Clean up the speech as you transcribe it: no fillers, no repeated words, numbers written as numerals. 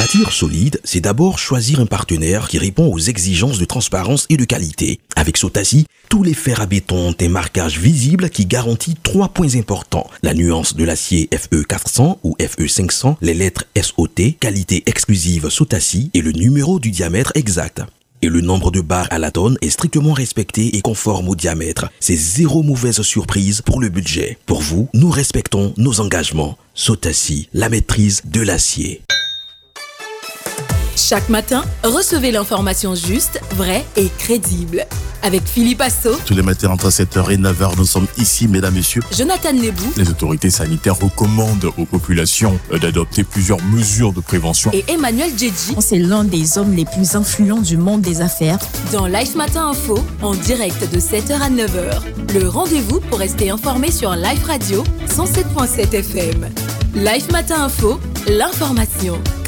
Bâtir solide, c'est d'abord choisir un partenaire qui répond aux exigences de transparence et de qualité. Avec Sotassi, tous les fers à béton ont un marquage visible qui garantit 3 points importants. La nuance de l'acier FE400 ou FE500, les lettres SOT, qualité exclusive Sotassi et le numéro du diamètre exact. Et le nombre de barres à la tonne est strictement respecté et conforme au diamètre. C'est zéro mauvaise surprise pour le budget. Pour vous, nous respectons nos engagements. Sotassi, la maîtrise de l'acier. Chaque matin, recevez l'information juste, vraie et crédible. Avec Philippe Assaut. Tous les matins entre 7h et 9h, nous sommes ici, mesdames, messieurs. Jonathan Nebou. Les autorités sanitaires recommandent aux populations d'adopter plusieurs mesures de prévention. Et Emmanuel Djedji. C'est l'un des hommes les plus influents du monde des affaires. Dans Life Matin Info, en direct de 7h à 9h. Le rendez-vous pour rester informé sur Life Radio 107.7 FM. Life Matin Info, l'information